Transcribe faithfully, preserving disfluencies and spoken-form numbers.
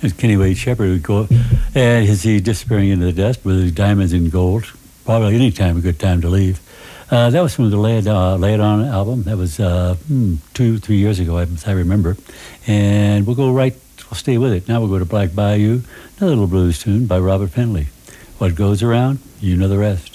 It's Kenny Wade Shepherd would go, and his he disappearing into the dust with his diamonds in gold. Probably any time a good time to leave. Uh, that was from the Lay It, uh, Lay It On album. That was uh, hmm, two, three years ago, I, I remember. And we'll go right, we'll stay with it. Now we'll go to Black Bayou, another little blues tune by Robert Finley. What goes around, you know the rest.